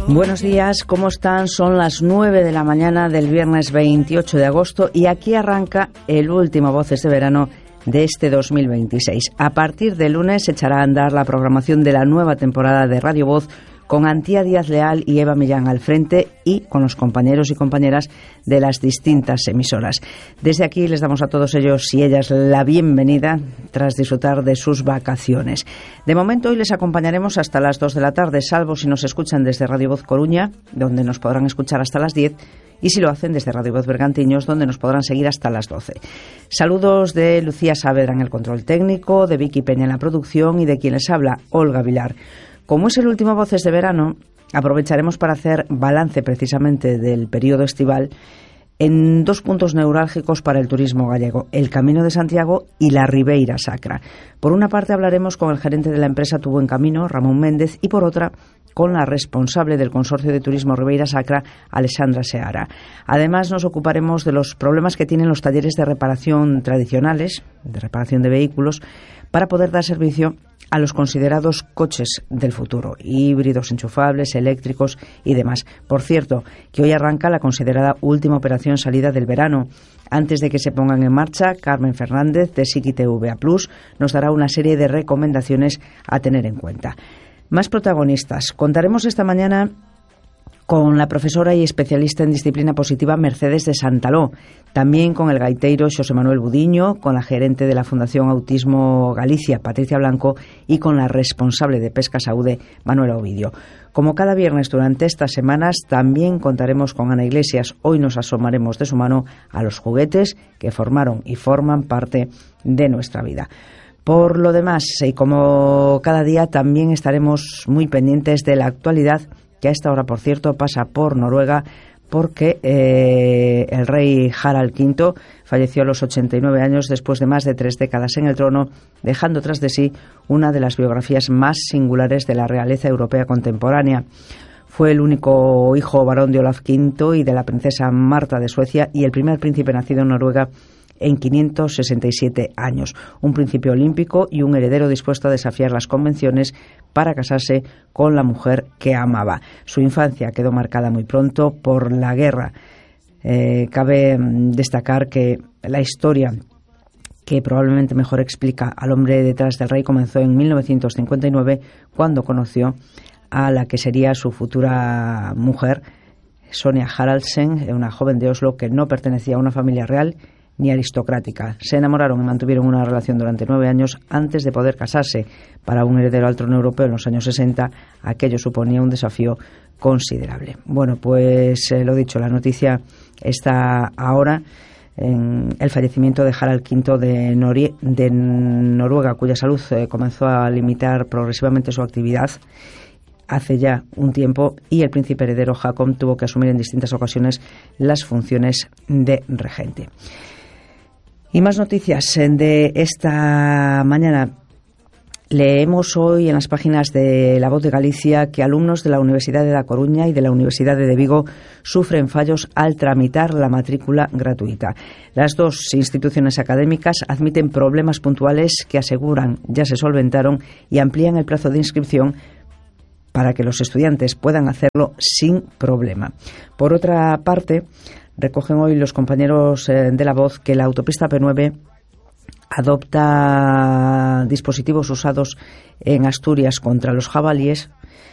Buenos días, ¿cómo están? Son las 9 de la mañana del viernes 28 de agosto y aquí arranca el último Voces de Verano de este 2026. A partir de lunes se echará a andar la programación de la nueva temporada de Radio Voz con Antía Díaz Leal y Eva Millán al frente y con los compañeros y compañeras de las distintas emisoras. Desde aquí les damos a todos ellos y ellas la bienvenida tras disfrutar de sus vacaciones. De momento hoy les acompañaremos hasta las 2 de la tarde, salvo si nos escuchan desde Radio Voz Coruña, donde nos podrán escuchar hasta las 10, y si lo hacen desde Radio Voz Bergantiños, donde nos podrán seguir hasta las 12. Saludos de Lucía Saavedra en el control técnico, de Vicky Peña en la producción y de quien les habla, Olga Vilar. Como es el último Voces de Verano, aprovecharemos para hacer balance precisamente del periodo estival en dos puntos neurálgicos para el turismo gallego, el Camino de Santiago y la Ribeira Sacra. Por una parte hablaremos con el gerente de la empresa Tu Buen Camino, Ramón Méndez, y por otra con la responsable del Consorcio de Turismo Ribeira Sacra, Alexandra Seara. Además nos ocuparemos de los problemas que tienen los talleres de reparación tradicionales, de reparación de vehículos, para poder dar servicio a los considerados coches del futuro, híbridos, enchufables, eléctricos y demás. Por cierto, que hoy arranca la considerada última operación salida del verano. Antes de que se pongan en marcha, Carmen Fernández, de Psiqui TVA Plus, nos dará una serie de recomendaciones a tener en cuenta. Más protagonistas. Contaremos esta mañana con la profesora y especialista en disciplina positiva Mercedes de Santaló, también con el gaiteiro Xosé Manuel Budiño, con la gerente de la Fundación Autismo Galicia, Patricia Blanco, y con la responsable de Pesca Saúde, Manuela Ovidio. Como cada viernes durante estas semanas, también contaremos con Ana Iglesias. Hoy nos asomaremos de su mano a los juguetes que formaron y forman parte de nuestra vida. Por lo demás, y como cada día, también estaremos muy pendientes de la actualidad, que a esta hora, por cierto, pasa por Noruega, porque el rey Harald V falleció a los 89 años después de más de 3 décadas en el trono, dejando tras de sí una de las biografías más singulares de la realeza europea contemporánea. Fue el único hijo varón de Olaf V y de la princesa Marta de Suecia y el primer príncipe nacido en Noruega en 567 años. Un príncipe olímpico y un heredero dispuesto a desafiar las convenciones para casarse con la mujer que amaba. Su infancia quedó marcada muy pronto por la guerra. Cabe destacar que la historia que probablemente mejor explica al hombre detrás del rey comenzó en 1959, cuando conoció a la que sería su futura mujer, Sonia Haraldsen, una joven de Oslo que no pertenecía a una familia real ni aristocrática. Se enamoraron y mantuvieron una relación durante 9 años antes de poder casarse. Para un heredero al trono europeo en los años 60, aquello suponía un desafío considerable. Bueno, pues lo dicho, la noticia está ahora en el fallecimiento de Harald V de Noruega, cuya salud comenzó a limitar progresivamente su actividad hace ya un tiempo, y el príncipe heredero Haakon tuvo que asumir en distintas ocasiones las funciones de regente. Y más noticias de esta mañana. Leemos hoy en las páginas de La Voz de Galicia que alumnos de la Universidad de La Coruña y de la Universidad de Vigo sufren fallos al tramitar la matrícula gratuita. Las dos instituciones académicas admiten problemas puntuales que aseguran ya se solventaron y amplían el plazo de inscripción para que los estudiantes puedan hacerlo sin problema. Por otra parte, recogen hoy los compañeros de La Voz que la autopista P9 adopta dispositivos usados en Asturias contra los jabalíes,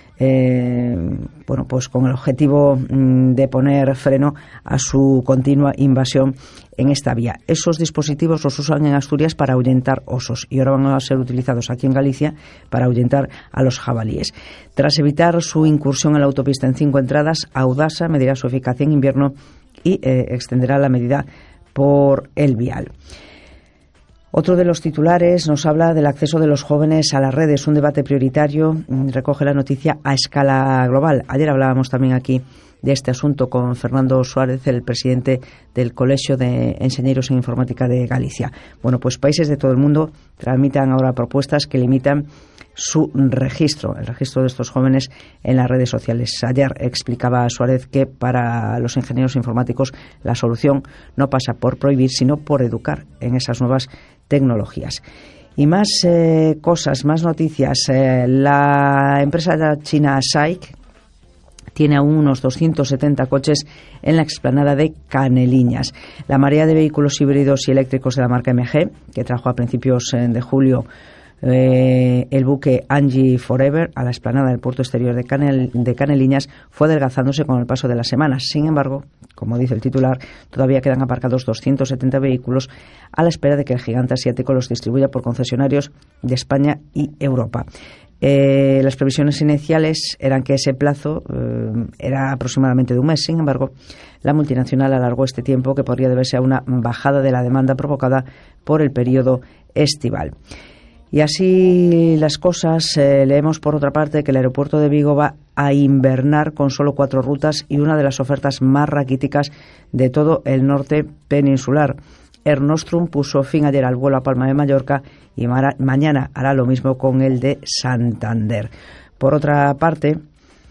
pues con el objetivo de poner freno a su continua invasión en esta vía. Esos dispositivos los usan en Asturias para ahuyentar osos y ahora van a ser utilizados aquí en Galicia para ahuyentar a los jabalíes. Tras evitar su incursión en la autopista en 5 entradas, Audasa medirá su eficacia en invierno y extenderá la medida por el vial. Otro de los titulares nos habla del acceso de los jóvenes a las redes, un debate prioritario, recoge la noticia a escala global. Ayer hablábamos también aquí de este asunto con Fernando Suárez, el presidente del Colegio de Enxeñeiros en Informática de Galicia. Bueno, pues países de todo el mundo tramitan ahora propuestas que limitan su registro, el registro de estos jóvenes en las redes sociales. Ayer explicaba Suárez que para los ingenieros informáticos la solución no pasa por prohibir, sino por educar en esas nuevas tecnologías. Y más cosas, más noticias. La empresa china SAIC tiene aún unos 270 coches en la explanada de Caneliñas. La marea de vehículos híbridos y eléctricos de la marca MG, que trajo a principios de julio el buque Angie Forever a la explanada del puerto exterior de Caneliñas, fue adelgazándose con el paso de las semanas. Sin embargo, como dice el titular, todavía quedan aparcados 270 vehículos a la espera de que el gigante asiático los distribuya por concesionarios de España y Europa. Las previsiones iniciales eran que ese plazo era aproximadamente de un mes. Sin embargo, la multinacional alargó este tiempo, que podría deberse a una bajada de la demanda provocada por el periodo estival. Y así las cosas, leemos por otra parte que el aeropuerto de Vigo va a invernar con solo 4 rutas y una de las ofertas más raquíticas de todo el norte peninsular. Air Nostrum puso fin ayer al vuelo a Palma de Mallorca y mañana hará lo mismo con el de Santander. Por otra parte,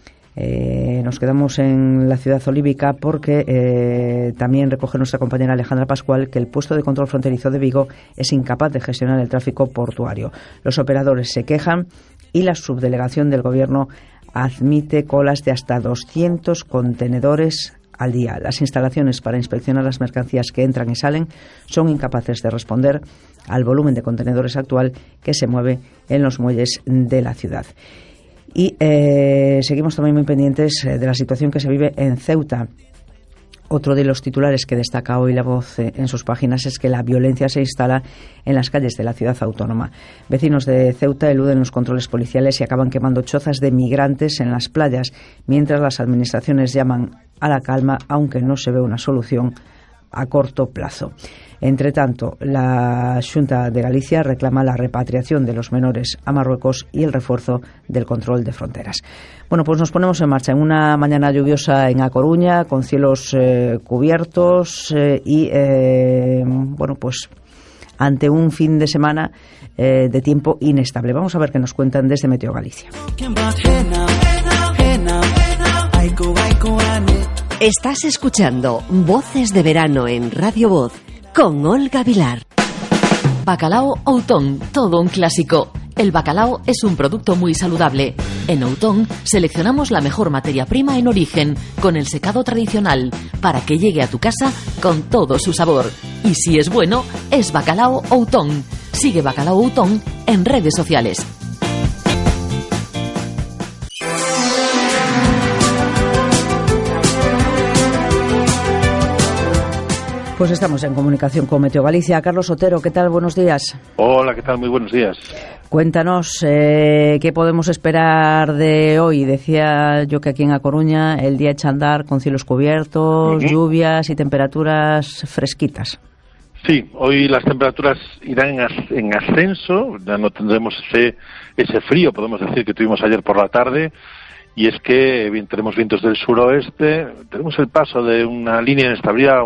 nos quedamos en la ciudad olívica porque también recoge nuestra compañera Alejandra Pascual que el puesto de control fronterizo de Vigo es incapaz de gestionar el tráfico portuario. Los operadores se quejan y la subdelegación del Gobierno admite colas de hasta 200 contenedores al día. Las instalaciones para inspeccionar las mercancías que entran y salen son incapaces de responder al volumen de contenedores actual que se mueve en los muelles de la ciudad. Y seguimos también muy pendientes de la situación que se vive en Ceuta. Otro de los titulares que destaca hoy La Voz en sus páginas es que la violencia se instala en las calles de la ciudad autónoma. Vecinos de Ceuta eluden los controles policiales y acaban quemando chozas de migrantes en las playas, mientras las administraciones llaman a la calma, aunque no se ve una solución a corto plazo. Entre tanto, la Xunta de Galicia reclama la repatriación de los menores a Marruecos y el refuerzo del control de fronteras. Bueno, pues nos ponemos en marcha en una mañana lluviosa en A Coruña, con cielos cubiertos y, bueno, pues ante un fin de semana de tiempo inestable. Vamos a ver qué nos cuentan desde Meteo Galicia. Estás escuchando Voces de Verano en Radio Voz con Olga Vilar. Bacalao Outón, todo un clásico. El bacalao es un producto muy saludable. En Outón seleccionamos la mejor materia prima en origen, con el secado tradicional, para que llegue a tu casa con todo su sabor. Y si es bueno, es Bacalao Outón. Sigue Bacalao Outón en redes sociales. Pues estamos en comunicación con Meteo Galicia. Carlos Otero, ¿qué tal? Buenos días. Hola, ¿qué tal? Muy buenos días. Cuéntanos, ¿qué podemos esperar de hoy? Decía yo que aquí en A Coruña el día echa a andar con cielos cubiertos, lluvias y temperaturas fresquitas. Sí, hoy las temperaturas irán en ascenso, ya no tendremos ese frío, podemos decir, que tuvimos ayer por la tarde. Y es que bien, tenemos vientos del suroeste, tenemos el paso de una línea de inestabilidad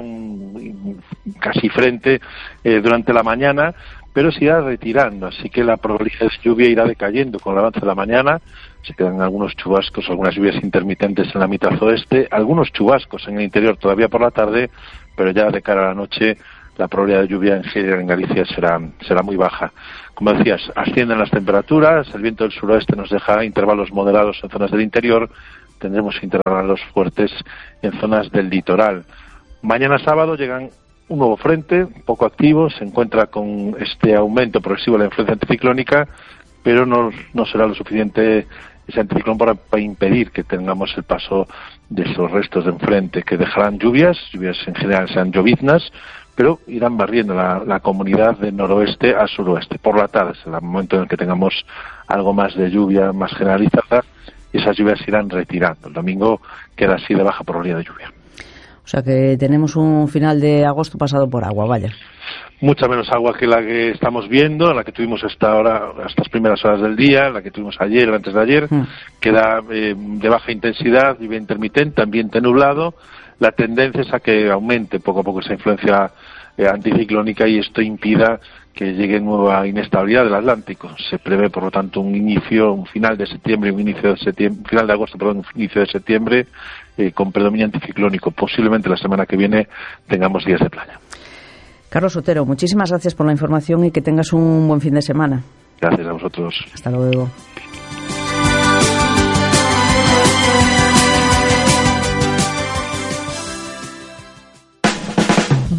casi frente durante la mañana, pero se irá retirando, así que la probabilidad de lluvia irá decayendo con el avance de la mañana. Se quedan algunos chubascos, algunas lluvias intermitentes en la mitad oeste, algunos chubascos en el interior todavía por la tarde, pero ya de cara a la noche la probabilidad de lluvia en general en Galicia será muy baja. Como decías, ascienden las temperaturas, el viento del suroeste nos deja intervalos moderados en zonas del interior, tendremos intervalos fuertes en zonas del litoral. Mañana sábado llegan un nuevo frente, poco activo, se encuentra con este aumento progresivo de la influencia anticiclónica, pero no será lo suficiente ese anticiclón para impedir que tengamos el paso de esos restos de enfrente, que dejarán lluvias en general sean lloviznas, pero irán barriendo la comunidad de noroeste a suroeste. Por la tarde será el momento en el que tengamos algo más de lluvia más generalizada y esas lluvias se irán retirando. El domingo queda así de baja probabilidad de lluvia. O sea que tenemos un final de agosto pasado por agua, vaya. Mucha menos agua que la que estamos viendo, la que tuvimos hasta ahora, estas primeras horas del día, la que tuvimos ayer o antes de ayer, queda de baja intensidad, lluvia intermitente, ambiente nublado. La tendencia es a que aumente poco a poco esa influencia anticiclónica y esto impida que llegue nueva inestabilidad del Atlántico. Se prevé, por lo tanto, un final de agosto, un inicio de septiembre con predominio anticiclónico. Posiblemente la semana que viene tengamos días de playa. Carlos Otero, muchísimas gracias por la información y que tengas un buen fin de semana. Gracias a vosotros. Hasta luego.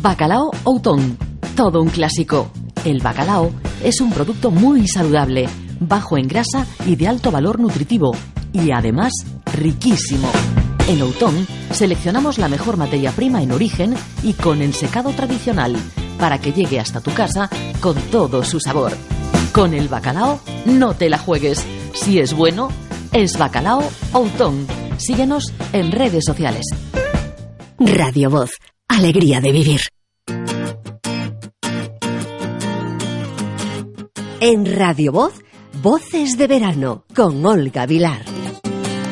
Bacalao Outón, todo un clásico. El bacalao es un producto muy saludable, bajo en grasa y de alto valor nutritivo, y además riquísimo. En Outón seleccionamos la mejor materia prima en origen y con ensecado tradicional, para que llegue hasta tu casa con todo su sabor. Con el bacalao no te la juegues. Si es bueno, es Bacalao Outón. Síguenos en redes sociales. Radio Voz, alegría de vivir. En Radio Voz, Voces de Verano, con Olga Vilar.